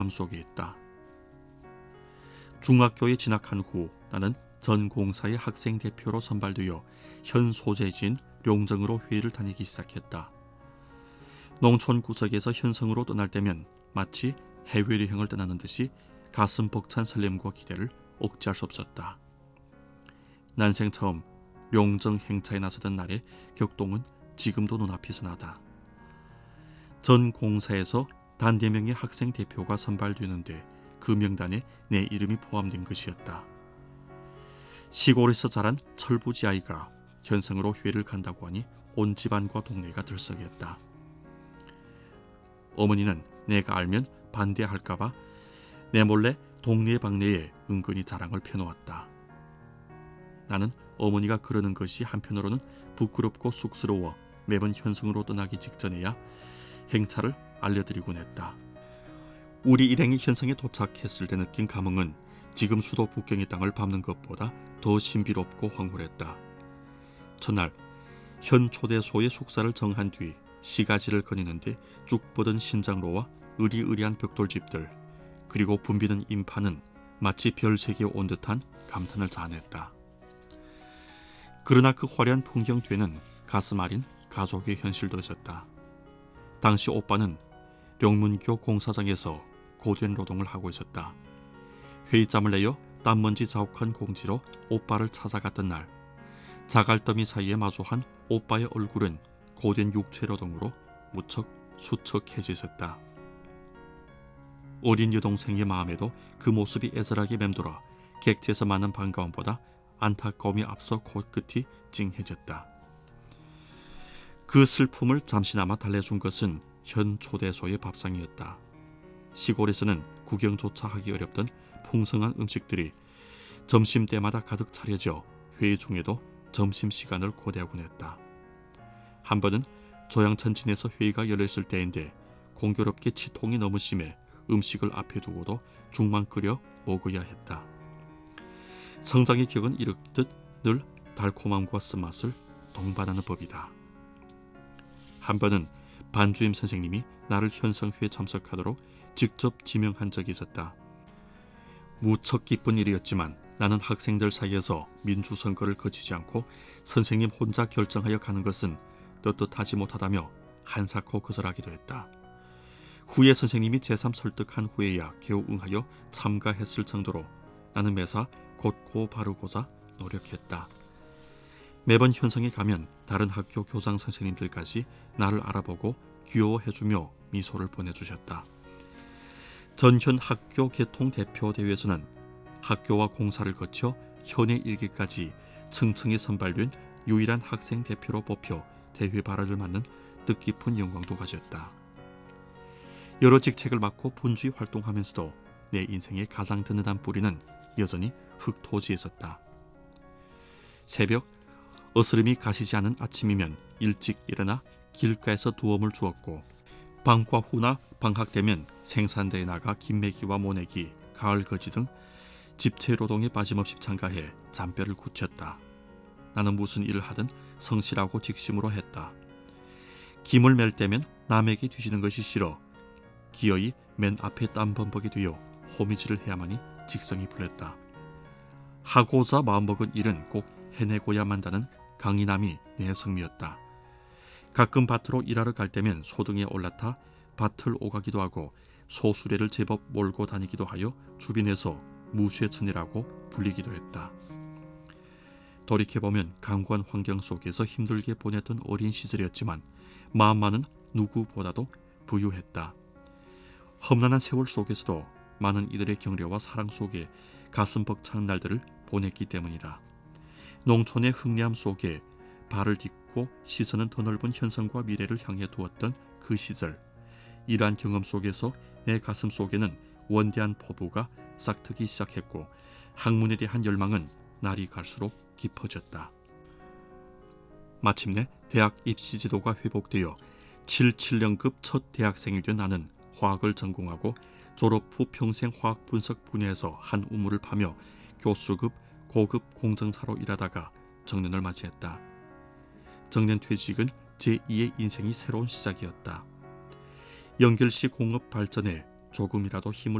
속에 있다. 중학교에 진학한 후 나는 전 공사의 학생 대표로 선발되어 현 소재지인 룡정으로 회의를 다니기 시작했다. 농촌 구석에서 현성으로 떠날 때면 마치 해외 여행을 떠나는 듯이 가슴 벅찬 설렘과 기대를 억제할 수 없었다. 난생 처음 룡정 행차에 나서던 날의 격동은 지금도 눈앞이 나다. 전 공사에서 단 4명의 학생 대표가 선발되는데 그 명단에 내 이름이 포함된 것이었다. 시골에서 자란 철부지 아이가 현성으로 회를 간다고 하니 온 집안과 동네가 들썩였다. 어머니는 내가 알면 반대할까봐 내 몰래 동네 방네에 은근히 자랑을 펴놓았다. 나는 어머니가 그러는 것이 한편으로는 부끄럽고 쑥스러워 매번 현성으로 떠나기 직전에야 행차를 알려드리곤 했다. 우리 일행이 현성에 도착했을 때 느낀 감흥은 지금 수도 북경의 땅을 밟는 것보다 더 신비롭고 황홀했다. 첫날 현 초대소의 숙사를 정한 뒤 시가지를 거니는데 쭉 뻗은 신장로와 으리으리한 벽돌집들 그리고 붐비는 인파는 마치 별세계에 온 듯한 감탄을 자아냈다. 그러나 그 화려한 풍경 뒤에는 가슴 아린 가족의 현실도 있었다. 당시 오빠는 룡문교 공사장에서 고된 노동을 하고 있었다. 회의짬을 내어 땀먼지 자욱한 공지로 오빠를 찾아갔던 날 자갈더미 사이에 마주한 오빠의 얼굴은 고된 육체노동으로 무척 수척해져 있었다. 어린 여동생의 마음에도 그 모습이 애절하게 맴돌아 객지에서 많은 반가움보다 안타까움이 앞서 코끝이 찡해졌다. 그 슬픔을 잠시나마 달래준 것은 현 초대소의 밥상이었다. 시골에서는 구경조차 하기 어렵던 풍성한 음식들이 점심때마다 가득 차려져 회의 중에도 점심시간을 고대하곤 했다. 한 번은 조양천진에서 회의가 열렸을 때인데 공교롭게 치통이 너무 심해 음식을 앞에 두고도 죽만 끓여 먹어야 했다. 성장의 기억은 이렇듯 늘 달콤함과 쓴맛을 동반하는 법이다. 한 번은 반주임 선생님이 나를 현성회에 참석하도록 직접 지명한 적이 있었다. 무척 기쁜 일이었지만 나는 학생들 사이에서 민주선거를 거치지 않고 선생님 혼자 결정하여 가는 것은 떳떳하지 못하다며 한사코 거절하기도 했다. 후에 선생님이 제3 설득한 후에야 겨우 응하여 참가했을 정도로 나는 매사 곧고 바르고자 노력했다. 매번 현성에 가면 다른 학교 교장 선생님들까지 나를 알아보고 귀여워해주며 미소를 보내주셨다. 전현 학교 개통 대표 대회에서는 학교와 공사를 거쳐 현의 일기까지 층층이 선발된 유일한 학생 대표로 뽑혀 대회 발언을 맡는 뜻깊은 영광도 가졌다. 여러 직책을 맡고 분주히 활동하면서도 내 인생의 가장 든든한 뿌리는 여전히 흙토지에 있었다. 새벽 어스름이 가시지 않은 아침이면 일찍 일어나 길가에서 두엄을 주었고 방과 후나 방학되면 생산대에 나가 김매기와 모내기, 가을거지 등 집체노동에 빠짐없이 참가해 잔뼈를 굳혔다. 나는 무슨 일을 하든 성실하고 직심으로 했다. 김을 맬 때면 남에게 뒤지는 것이 싫어 기어이 맨 앞에 땀범벅이 되어 호미질을 해야만이 직성이 풀렸다. 하고자 마음먹은 일은 꼭 해내고야만 한다는 강인함이 내 성미였다. 가끔 밭으로 일하러 갈 때면 소등에 올라타 밭을 오가기도 하고 소수레를 제법 몰고 다니기도 하여 주변에서 무쇠천이라고 불리기도 했다. 돌이켜보면 강고한 환경 속에서 힘들게 보냈던 어린 시절이었지만 마음만은 누구보다도 부유했다. 험난한 세월 속에서도 많은 이들의 격려와 사랑 속에 가슴 벅찬 날들을 보냈기 때문이다. 농촌의 흥미함 속에 발을 딛고 시선은 더 넓은 현상과 미래를 향해 두었던 그 시절, 이러한 경험 속에서 내 가슴 속에는 원대한 포부가 싹트기 시작했고 학문에 대한 열망은 날이 갈수록 깊어졌다. 마침내 대학 입시 제도가 회복되어 77년급 첫 대학생이 된 나는 화학을 전공하고 졸업 후 평생 화학 분석 분야에서 한 우물을 파며 교수급 고급 공정사로 일하다가 정년을 맞이했다. 정년 퇴직은 제2의 인생이 새로운 시작이었다. 연결시 공업 발전에 조금이라도 힘을